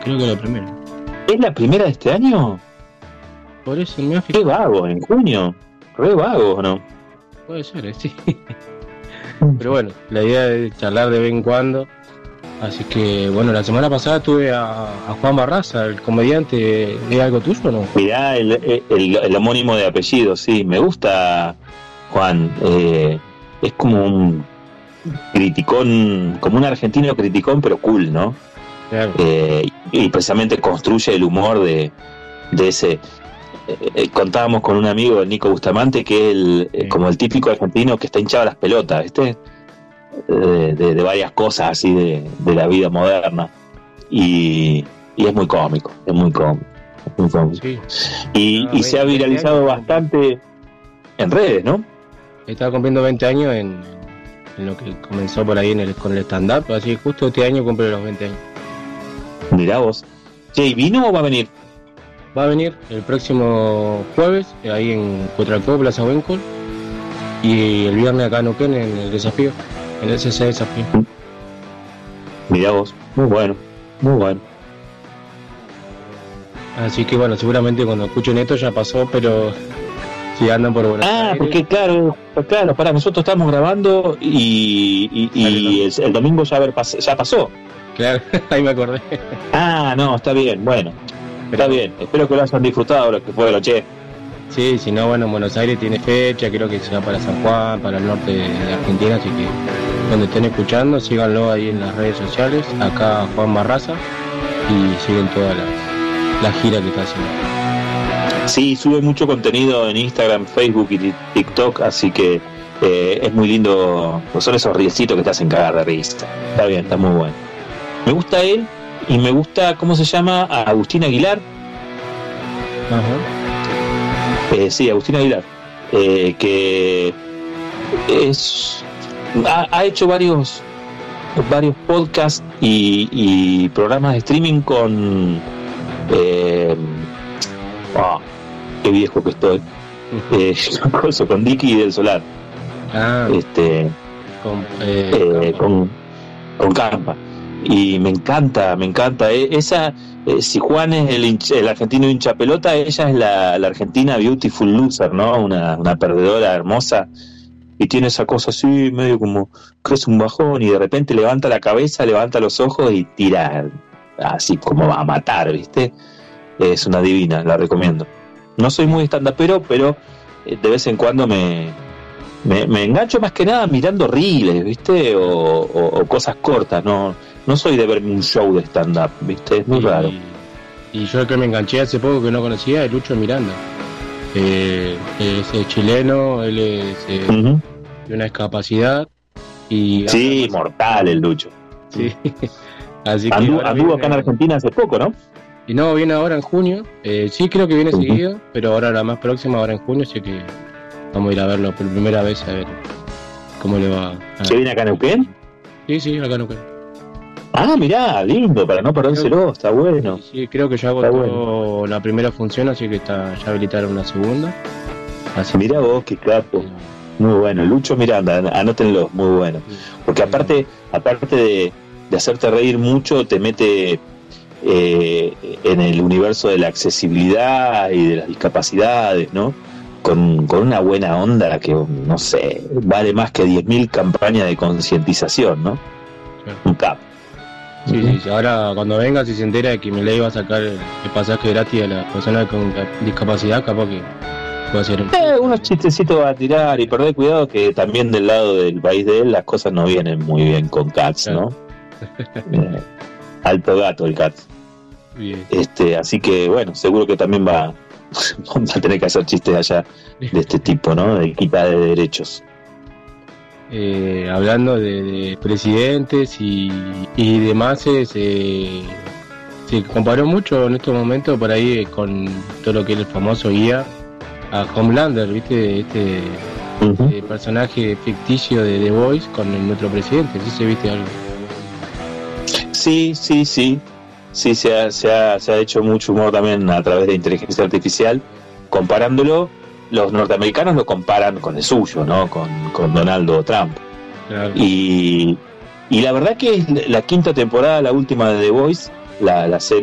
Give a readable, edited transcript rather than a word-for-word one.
creo que la primera. ¿Es la primera de este año? Por eso me ha Qué vago, en junio. Re vago, ¿no? Puede ser, sí. Pero bueno, la idea es charlar de vez en cuando. Así que, bueno, la semana pasada tuve a Juan Barraza, el comediante. ¿Es algo tuyo o no? Mirá, el homónimo de apellido, sí. Me gusta, Juan. Es como un criticón, como un argentino criticón, pero cool, ¿no? Claro. Y precisamente construye el humor de ese... contábamos con un amigo, el Nico Bustamante, que es como el típico argentino que está hinchado a las pelotas, ¿viste? De varias cosas así de la vida moderna. Y es muy cómico, es muy cómico. Sí. Y se ha viralizado bastante en redes, ¿no? Estaba cumpliendo 20 años en lo que comenzó por ahí con el stand-up, así justo este año cumple los 20 años. Mirá vos. Che, ¿vino o va a venir? Va a venir el próximo jueves, ahí en Cutralcó, Plaza Huencol, y el viernes acá en Neuquén, en el desafío, en el CC Desafío. Mirá vos, muy bueno, muy bueno. Así que bueno, seguramente cuando escuchen esto ya pasó, pero si andan por Buenos Aires... porque claro, para nosotros estamos grabando y el domingo ya pasó. Claro, ahí me acordé. No, está bien, bueno. Está bien, espero que lo hayan disfrutado lo que fue lo che. Sí, si no, bueno, en Buenos Aires tiene fecha, creo que será para San Juan, para el norte de Argentina, así que cuando estén escuchando, síganlo ahí en las redes sociales, acá Juan Barraza, y siguen todas las giras que está haciendo. Sí, sube mucho contenido en Instagram, Facebook y TikTok, así que es muy lindo, pues son esos riecitos que te hacen cagar de risa. Está bien, está muy bueno. Me gusta él. Y me gusta, ¿cómo se llama? A Agustín Aguilar. Ajá. Sí, Agustín Aguilar. Que ha hecho varios podcasts y programas de streaming con... qué viejo que estoy. Con Dicky del Solar. Con Campa. Y me encanta esa. Si Juan es el argentino hincha pelota, ella es la argentina beautiful loser, ¿no? Una perdedora hermosa, y tiene esa cosa así medio como que es un bajón, y de repente levanta la cabeza, levanta los ojos y tira así como va a matar, ¿viste? Es una divina, la recomiendo. No soy muy stand-upero, pero de vez en cuando me engancho más que nada mirando reels, ¿viste? O cosas cortas, no soy de verme un show de stand-up, ¿viste? Es muy raro. Y yo el que me enganché hace poco que no conocía es Lucho Miranda. Es chileno, él es de una discapacidad. Y sí, mortal el Lucho. Sí. Así que anduvo acá en Argentina hace poco, ¿no? Y no, viene ahora en junio. Sí, creo que viene seguido, pero ahora la más próxima, ahora en junio, así que vamos a ir a verlo por primera vez a ver cómo le va. ¿Se viene acá en Neuquén? Sí, acá en Neuquén. Mirá, lindo, para no perdérselo, está bueno. Sí, creo que ya agotó la primera función, así que ya habilitaron una segunda. Mirá vos, qué capo. Muy bueno, Lucho Miranda, anótenlo, muy bueno. Porque aparte de hacerte reír mucho, te mete en el universo de la accesibilidad y de las discapacidades, ¿no? Con una buena onda que, no sé, vale más que 10.000 campañas de concientización, ¿no? Claro. Un capo. Sí, ahora cuando venga, si se entera de que me le iba a sacar el pasaje gratis a las personas con discapacidad, capaz que puede hacer unos chistecitos a tirar, y perder cuidado que también del lado del país de él las cosas no vienen muy bien con Cats, ¿no? Alto gato el Cats. Bien. Así que bueno, seguro que también va a tener que hacer chistes allá de este tipo, ¿no? De quita de derechos. Hablando de presidentes y demás, se comparó mucho en estos momentos por ahí con todo lo que es el famoso guía a Homelander, ¿viste? Este personaje ficticio de The Voice con nuestro presidente. ¿Sí se viste algo? Sí, se ha hecho mucho humor también a través de inteligencia artificial, comparándolo. Los norteamericanos lo comparan con el suyo, ¿no? Con Donaldo Trump. Claro. Y la verdad que es la quinta temporada, la última de The Voice, la serie